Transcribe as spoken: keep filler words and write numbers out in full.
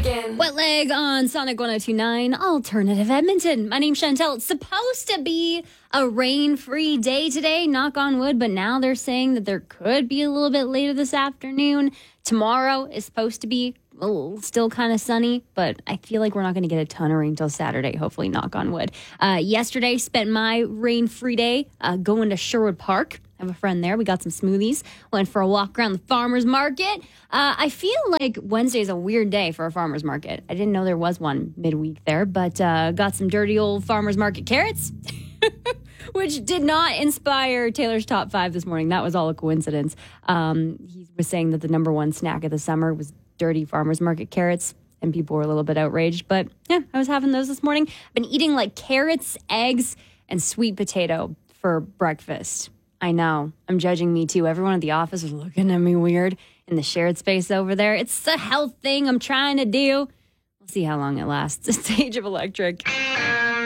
Wet Leg on Sonic one oh two point nine, Alternative Edmonton. My name's Chantel. It's supposed to be a rain-free day today, knock on wood, but now they're saying that there could be a little bit later this afternoon. Tomorrow is supposed to be oh, still kind of sunny, but I feel like we're not going to get a ton of rain until Saturday, hopefully, knock on wood. Uh, yesterday, spent my rain-free day uh, going to Sherwood Park. I have a friend there. We got some smoothies. Went for a walk around the farmer's market. Uh, I feel like Wednesday is a weird day for a farmer's market. I didn't know there was one midweek there, but uh, got some dirty old farmer's market carrots, which did not inspire Taylor's top five this morning. That was all a coincidence. Um, he was saying that the number one snack of the summer was dirty farmer's market carrots, and people were a little bit outraged. But yeah, I was having those this morning. I've been eating like carrots, eggs, and sweet potato for breakfast. I know. I'm judging me too. Everyone at the office is looking at me weird in the shared space over there. It's a health thing I'm trying to do. We'll see how long it lasts. It's Age of Electric.